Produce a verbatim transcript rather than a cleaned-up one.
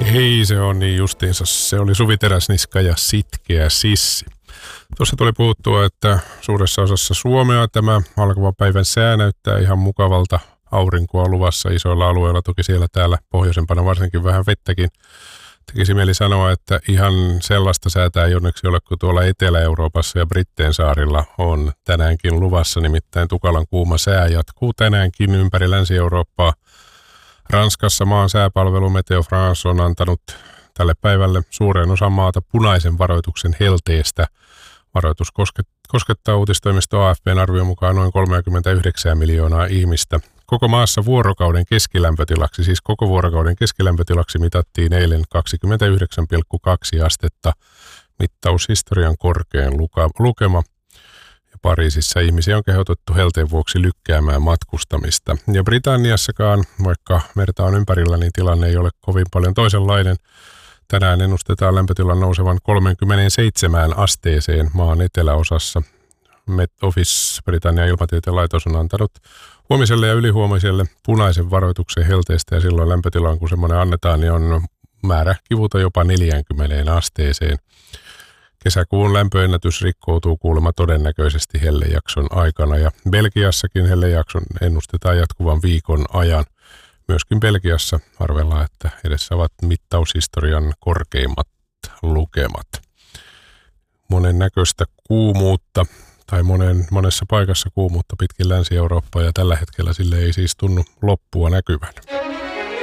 Ei se on niin justiinsa. Se oli Suvi Teräsniska ja Sitkeä Sissi. Tuossa tuli puhuttua, että suuressa osassa Suomea tämä alkava päivän sää näyttää ihan mukavalta. Aurinkoa luvassa isoilla alueilla, toki siellä täällä pohjoisempana varsinkin vähän vettäkin. Tekisi mieli sanoa, että ihan sellaista säätä ei onneksi ole kuin tuolla Etelä-Euroopassa ja Britteen saarilla on tänäänkin luvassa. Nimittäin tukalan kuuma sää jatkuu tänäänkin ympäri Länsi-Eurooppaa. Ranskassa maan sääpalvelu Meteo France on antanut tälle päivälle suuren osan maata punaisen varoituksen helteestä. Varoitus koskettaa uutistoimisto A F P:n arvion mukaan noin kolmekymmentäyhdeksän miljoonaa ihmistä. Koko maassa vuorokauden keskilämpötilaksi, siis koko vuorokauden keskilämpötilaksi mitattiin eilen kaksikymmentäyhdeksän pilkku kaksi astetta, mittaushistorian korkein lukema. Ja Pariisissa ihmisiä on kehotettu helteen vuoksi lykkäämään matkustamista. Ja Britanniassakaan, vaikka merta on ympärillä, niin tilanne ei ole kovin paljon toisenlainen. Tänään ennustetaan lämpötilan nousevan kolmekymmentäseitsemän asteeseen maan eteläosassa. Met Office, Britannian ilmatieteen laitos, on antanut huomiselle ja ylihuomiselle punaisen varoituksen helteestä, ja silloin lämpötilaan, kun semmoinen annetaan, niin on määrä kivuta jopa neljäänkymmeneen asteeseen. Kesäkuun lämpöennätys rikkoutuu kuulemma todennäköisesti hellejakson aikana, ja Belgiassakin hellejakson ennustetaan jatkuvan viikon ajan. Myöskin Belgiassa arvellaan, että edessä ovat mittaushistorian korkeimmat lukemat. Monen näköistä kuumuutta tai monen, monessa paikassa kuumuutta pitkin Länsi-Eurooppaa, ja tällä hetkellä sille ei siis tunnu loppua näkyvän.